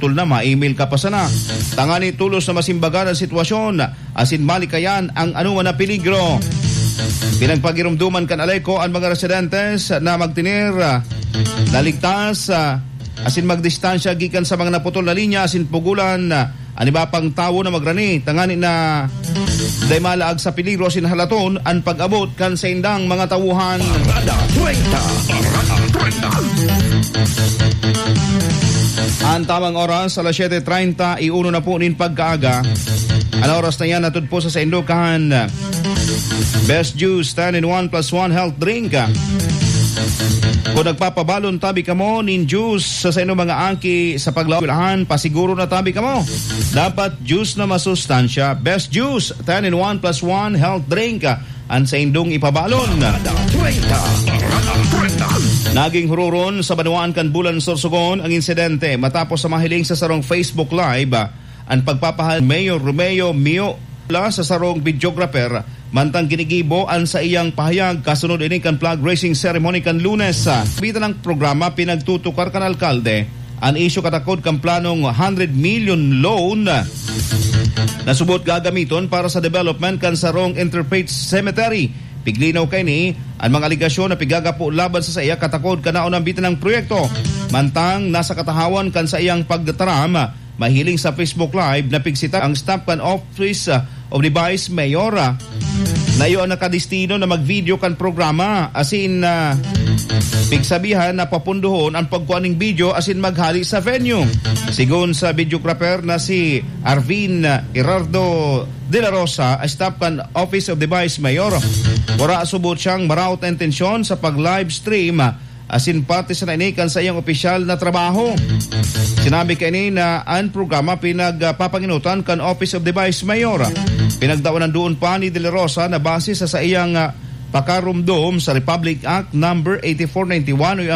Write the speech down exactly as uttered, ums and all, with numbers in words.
putol na, ma-email ka pa sana. Tangani tulos na masimbagan ang sitwasyon, asin malikayan ang anuman na peligro. Pinagpagirumduman kan aleko ang mga residentes na magtinir, naligtas, asin magdistansya gikan sa mga naputol na linya, asin pugulan ang iba pang tao na magrani. Tangani na day malaag sa peligro asin halaton ang pag-abot kan sa indang mga tawuhan. Ang tamang oras alas siyete treinta, iuno na po nin pagkaaga. Ang oras na yan natud po sa sa Indukan. Best Juice ten in one plus one health drink. Kung nagpapabalon tabi ka mo nin juice sa sa inyong mga angki sa paglawulahan, pasiguro na tabi ka mo. Dapat juice na masustansya. Best Juice ten in one plus one health drink. Ang sa indong ipabalon. Naging hururon sa Banuan kan Bulan Sorsogon ang insidente matapos sa mahiling sa sarong Facebook Live ang pagpapahal Mayor Romeo Mio sa sarong videographer mantang ginigibo ang sa iyang pahayag kasunod ini kan flag raising ceremony kan Lunes. Bita ng programa pinagtutukar kan alkalde ang isyu katakod kan planong one hundred million loan nasubot gagamiton para sa development kan sarong Interfaith Cemetery. Piglinaw kay ni ang mga aligasyon na pigagapo laban sa iya katakod kanaon ang bitan ng proyekto. Mantang nasa katahawan kan sa iyang pagdataram, mahiling sa Facebook Live na pigsita ang staff kan Office of the Vice Mayor na iyo ang nakadistino na mag-video kan programa asin uh, pigsabihan na papunduhon ang pagkuaning video asin maghali sa venue. Sigon sa videographer na si Arvin Gerardo de la Rosa, staff kan Office of the Vice Mayor, wala subot siyang maraot na intensyon sa pag-live stream asin parte sa nainikan sa iyang opisyal na trabaho. Sinabi kay na ang programa pinagpapanginutan kan Office of the Vice Mayor. Pinagdawanan doon pa ni De La Rosa na base sa sa iyang uh, pakarumdom sa Republic Act number eighty-four ninety-one